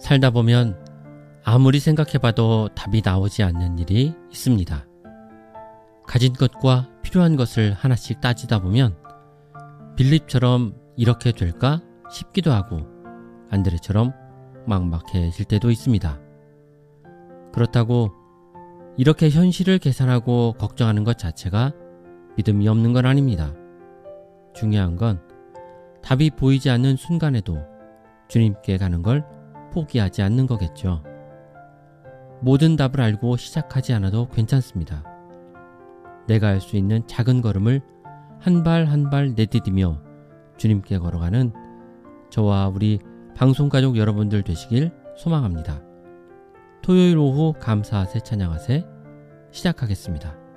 살다 보면 아무리 생각해봐도 답이 나오지 않는 일이 있습니다. 가진 것과 필요한 것을 하나씩 따지다 보면 빌립처럼 이렇게 될까 싶기도 하고 안드레처럼 막막해질 때도 있습니다. 그렇다고 이렇게 현실을 계산하고 걱정하는 것 자체가 믿음이 없는 건 아닙니다. 중요한 건 답이 보이지 않는 순간에도 주님께 가는 걸 포기하지 않는 거겠죠. 모든 답을 알고 시작하지 않아도 괜찮습니다. 내가 할 수 있는 작은 걸음을 한 발 한 발 내디디며 주님께 걸어가는 저와 우리 방송가족 여러분들 되시길 소망합니다. 토요일 오후 감사하세 찬양하세 시작하겠습니다.